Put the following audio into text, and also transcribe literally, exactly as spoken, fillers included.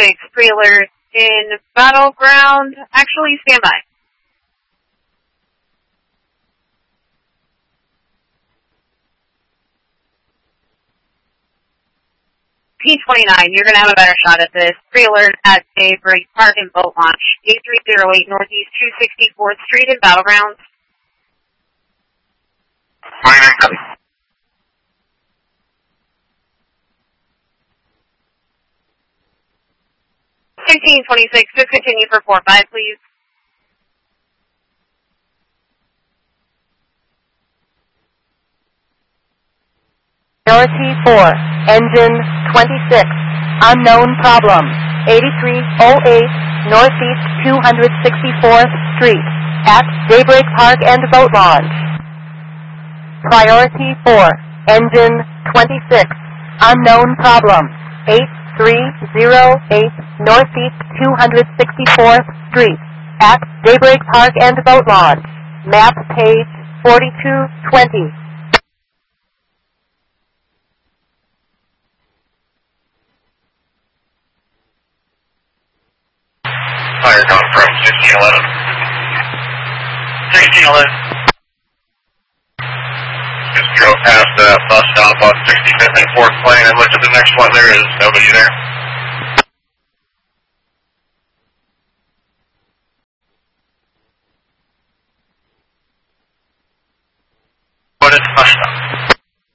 twenty-six, pre-alert in Battleground. Actually, stand by. P twenty-nine, you're going to have a better shot at this. Pre-alert at Daybreak Park and boat launch. eight three zero eight Northeast two sixty-fourth Street in Battlegrounds. twenty-nine, copy. fifteen twenty-six, just continue for four five, please. Priority four, engine twenty-six, unknown problem, eighty-three oh eight Northeast two sixty-fourth Street, at Daybreak Park and Boat Launch. Priority four, engine twenty-six, unknown problem, eight three zero eight Northeast two sixty-fourth Street, at Daybreak Park and Boat Launch. Map page forty-two twenty. Fire coming from sixteen eleven. sixteen eleven. Just drove past the bus stop on sixty-fifth and fourth Lane and looked at the next one. There is nobody there.